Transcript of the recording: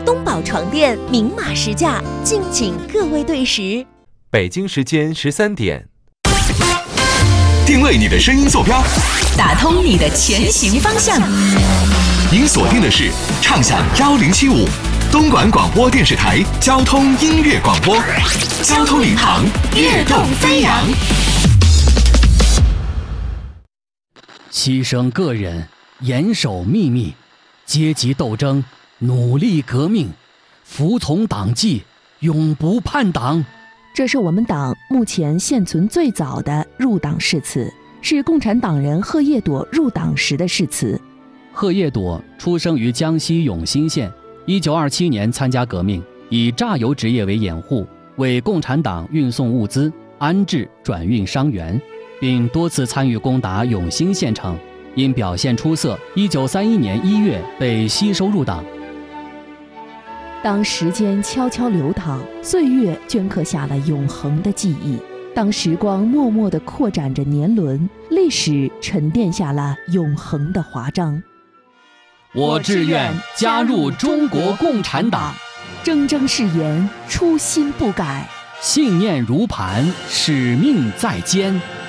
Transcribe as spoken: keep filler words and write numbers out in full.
东宝床垫明码实价，敬请各位对时。 北京时间十三点， 定位你的声音坐标， 打通你的前行方向。 您锁定的是畅享幺零七五东莞广播电视台交通音乐广播，交通领航，跃动飞扬。 牺牲个人，严守秘密，阶级斗争，努力革命，服从党纪，永不叛党。 这是我们党目前现存最早的入党誓词，是共产党人贺叶朵入党时的誓词。 贺叶朵出生于江西永新县，一九二七年参加革命，以榨油职业为掩护，为共产党运送物资、安置转运伤员，并多次参与攻打永新县城。因表现出色，一九三一年一月被吸收入党。 当时间悄悄流淌，岁月镌刻下了永恒的记忆；当时光默默地扩展着年轮，历史沉淀下了永恒的华章。 我志愿加入中国共产党， 铮铮誓言，初心不改， 信念如磐，使命在肩。